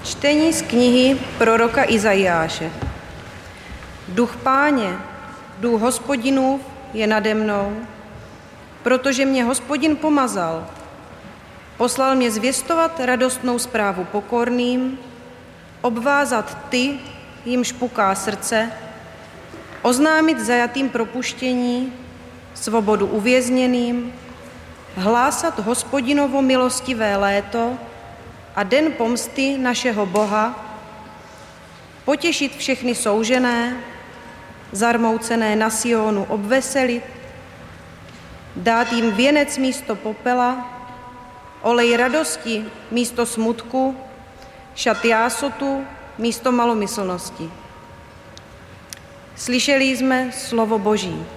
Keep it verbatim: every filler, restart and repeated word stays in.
Čtení z knihy proroka Izajáše. Duch Páně, duch Hospodinův je nade mnou, protože mě Hospodin pomazal. Poslal mě zvěstovat radostnou zprávu pokorným, obvázat ty, jimž puká srdce, oznámit zajatým propuštění, svobodu uvězněným, hlásat Hospodinovo milostivé léto a den pomsty našeho Boha, potěšit všechny soužené, zarmoucené na Sionu obveselit, dát jim věnec místo popela, olej radosti místo smutku, šat jásotu místo malomyslnosti. Slyšeli jsme slovo Boží.